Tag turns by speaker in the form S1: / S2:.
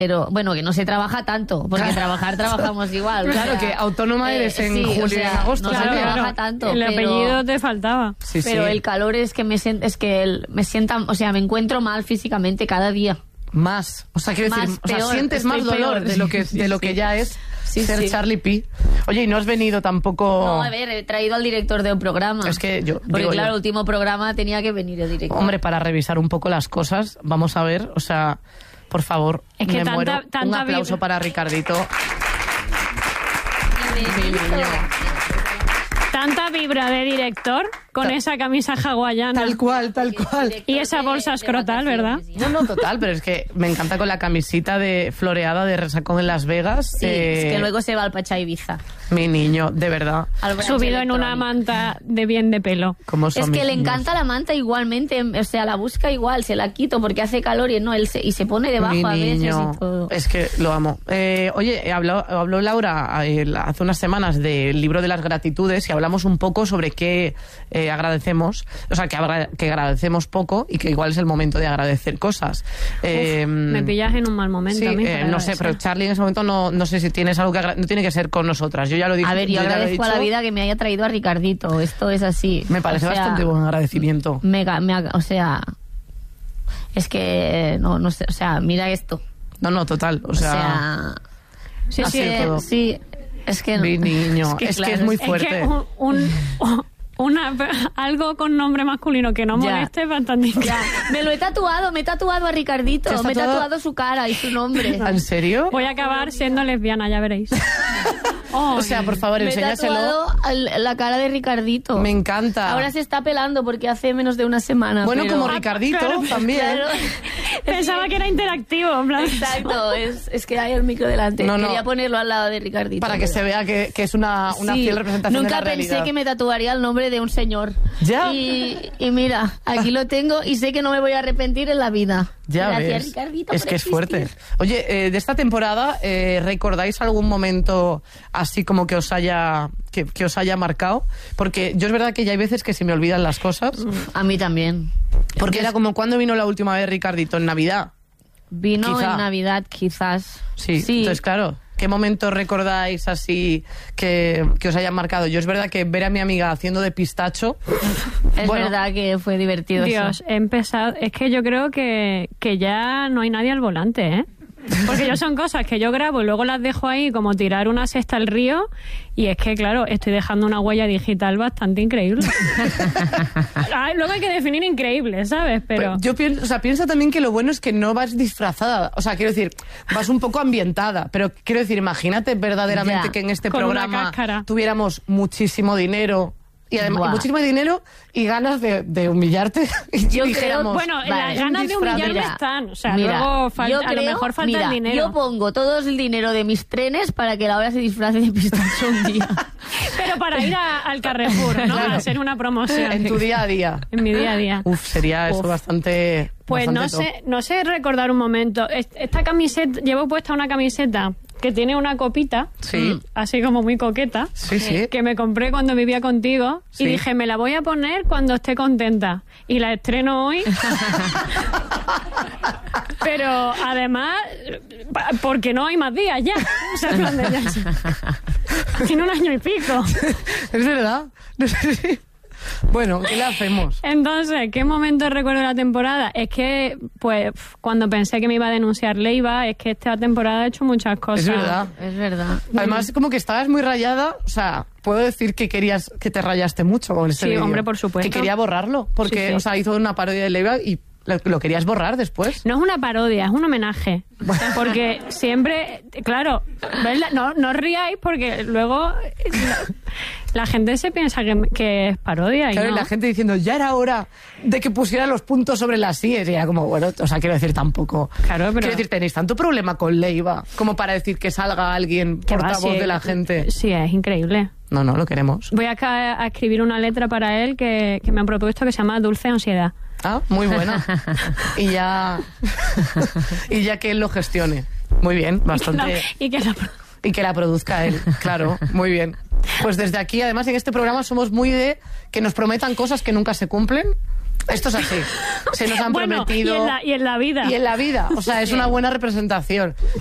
S1: Pero bueno, que no se trabaja tanto, porque trabajamos igual.
S2: Claro, que autónoma eres en julio y en agosto.
S1: No se trabaja tanto.
S3: El apellido te faltaba.
S2: Sí,
S1: pero el calor es que me sienta, o sea, me encuentro mal físicamente cada día.
S2: Más, o sea, quiero decir,
S1: peor,
S2: o sea, sientes más dolor
S1: peor.
S2: de lo que ya es ser
S1: sí.
S2: Charlie P. Oye, y no has venido tampoco...
S1: No, a ver, he traído al director de un programa.
S2: Es que
S1: porque claro, el último programa tenía que venir el director.
S2: Hombre, para revisar un poco las cosas, vamos a ver, o sea, por favor,
S3: es que
S2: me muero. Un aplauso para Ricardito. Mi niño.
S3: Tanta vibra de director con esa camisa hawaiana.
S2: Tal cual.
S3: Y esa bolsa escrotal, ¿verdad?
S2: No, total, pero es que me encanta con la camisita de floreada de resacón en Las Vegas.
S1: Sí, es que luego se va al Pacha Ibiza.
S2: Mi niño, de verdad.
S3: Subido en una manta de bien de pelo.
S1: Es que le encanta la manta igualmente, o sea, la busca igual, se la quito porque hace calor y se pone debajo
S2: mi
S1: a veces
S2: niño,
S1: y todo.
S2: Es que lo amo. Oye, habló Laura hace unas semanas del libro de las gratitudes y hablamos un poco sobre qué agradecemos, o sea, que agradecemos poco y que igual es el momento de agradecer cosas.
S3: Me pillas en un mal momento.
S2: Sí,
S3: a mí
S2: no sé, pero Charlie en ese momento no sé si tienes algo que no tiene que ser con nosotras. Yo ya lo dije.
S1: A ver, yo agradezco a la vida que me haya traído a Ricardito. Esto es así.
S2: Me parece bastante buen agradecimiento.
S1: O sea, es que no sé, o sea, mira esto.
S2: No, total, o sea
S1: sí, es que
S2: mi niño, es que es muy fuerte.
S3: Es que algo con nombre masculino que no moleste es bastante increíble.
S1: Me he tatuado a Ricardito, me he tatuado su cara y su nombre.
S2: ¿En serio?
S3: Voy a acabar siendo lesbiana, ya veréis.
S2: O sea, por favor, enséñaselo.
S1: Me he tatuado la cara de Ricardito.
S2: Me encanta.
S1: Ahora se está pelando porque hace menos de una semana.
S2: Bueno, como Ricardito también.
S1: Claro.
S3: Pensaba que era interactivo, en plan.
S1: Exacto, es que hay el micro delante. Quería ponerlo al lado de Ricardito.
S2: Para que se vea que es una fiel representación de la realidad.
S1: Nunca pensé que me tatuaría el nombre de un señor.
S2: ¿Ya?
S1: Y mira, aquí lo tengo y sé que no me voy a arrepentir en la vida.
S2: Ya
S1: Gracias,
S2: ves.
S1: Ricardito,
S2: Es que es fuerte. Oye, de esta temporada, ¿recordáis algún momento así como que os haya marcado? Porque yo es verdad que ya hay veces que se me olvidan las cosas.
S1: A mí también.
S2: Porque era como, ¿cuándo vino la última vez Ricardito? ¿En Navidad?
S1: Vino en Navidad, quizás.
S2: Sí, entonces claro, ¿qué momento recordáis así que os hayan marcado? Yo es verdad que ver a mi amiga haciendo de pistacho...
S1: Es verdad que fue divertido.
S3: Dios, he empezado... Es que yo creo que ya no hay nadie al volante, ¿eh? Porque yo son cosas que yo grabo y luego las dejo ahí como tirar una cesta al río y es que, claro, estoy dejando una huella digital bastante increíble. Luego hay que definir increíble, ¿sabes? Pero
S2: yo pienso también que lo bueno es que no vas disfrazada. O sea, quiero decir, vas un poco ambientada. Pero quiero decir, imagínate verdaderamente que en este
S3: con
S2: programa tuviéramos muchísimo dinero... Y además muchísimo dinero y ganas de humillarte.
S1: Yo
S3: dijéramos, bueno, las ganas de humillarme están. O sea, luego a lo mejor falta el dinero.
S1: Yo pongo todo el dinero de mis trenes para que Laura se disfrace de pistacho un día.
S3: Pero para ir al Carrefour, ¿no? Claro. A hacer una promoción.
S2: En tu día a día.
S3: En mi día a día.
S2: Sería eso bastante...
S3: Pues no sé recordar un momento. Esta camiseta, llevo puesta una camiseta que tiene una copita, así como muy coqueta, que me compré cuando vivía contigo y dije, me la voy a poner cuando esté contenta. Y la estreno hoy. Pero además, porque no hay más días ya. O sea, tiene 1 año y pico.
S2: Es verdad. Bueno, ¿qué le hacemos?
S3: Entonces, ¿qué momento recuerdo de la temporada? Es que, pues, cuando pensé que me iba a denunciar Leiva, es que esta temporada ha hecho muchas cosas.
S2: Es verdad. Además, como que estabas muy rayada, o sea, puedo decir que te rayaste mucho con este vídeo.
S3: Sí, hombre, por supuesto.
S2: Que quería borrarlo, porque, o sea, hizo una parodia de Leiva y lo querías borrar después.
S3: No es una parodia, es un homenaje. Porque siempre, claro, no os riáis porque luego la gente se piensa que es parodia.
S2: Claro, y la gente diciendo, ya era hora de que pusiera los puntos sobre las íes. Y era como, bueno, o sea, quiero decir, tampoco.
S3: Claro, pero...
S2: Quiero decir, ¿tenéis tanto problema con Leiva como para decir que salga alguien portavoz de la gente?
S3: Sí, es increíble.
S2: No, lo queremos.
S3: Voy a escribir una letra para él que me han propuesto que se llama Dulce Ansiedad.
S2: Ah, muy buena. y ya que él lo gestione. Muy bien, bastante.
S3: Y
S2: que la produzca él, claro, muy bien. Pues desde aquí, además, en este programa somos muy de que nos prometan cosas que nunca se cumplen Esto es así. Se nos han
S3: Bueno,
S2: prometido.
S3: y en la vida.
S2: Y en la vida. O sea, es una buena representación.